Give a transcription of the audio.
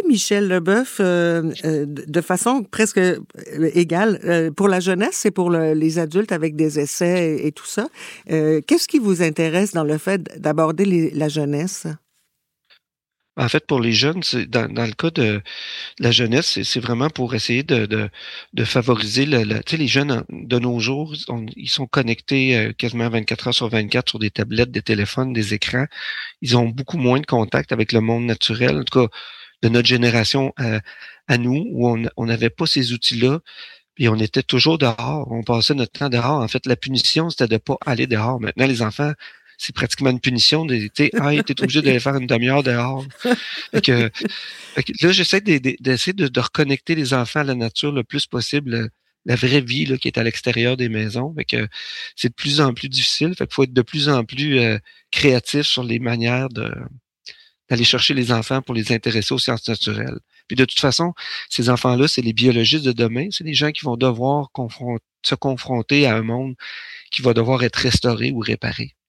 Michel Leboeuf, de façon presque égale, pour la jeunesse et pour les adultes avec des essais et tout ça, qu'est-ce qui vous intéresse dans le fait d'aborder la jeunesse? En fait, pour les jeunes, c'est dans le cas de la jeunesse, c'est vraiment pour essayer de favoriser tu sais, les jeunes de nos jours, ils sont connectés quasiment 24 heures sur 24 sur des tablettes, des téléphones, des écrans. Ils ont beaucoup moins de contact avec le monde naturel, en tout cas de notre génération à nous, où on n'avait pas ces outils-là, puis on était toujours dehors, on passait notre temps dehors. En fait, la punition, c'était de pas aller dehors. Maintenant, les enfants, c'est pratiquement une punition. Tu sais, t'es obligé d'aller faire une demi-heure dehors. Fait que, là, j'essaie d'essayer de reconnecter les enfants à la nature le plus possible, la vraie vie là, qui est à l'extérieur des maisons. Fait que c'est de plus en plus difficile. Fait qu'il faut être de plus en plus créatif sur les manières d'aller chercher les enfants pour les intéresser aux sciences naturelles. Puis de toute façon, ces enfants-là, c'est les biologistes de demain. C'est les gens qui vont devoir se confronter à un monde qui va devoir être restauré ou réparé.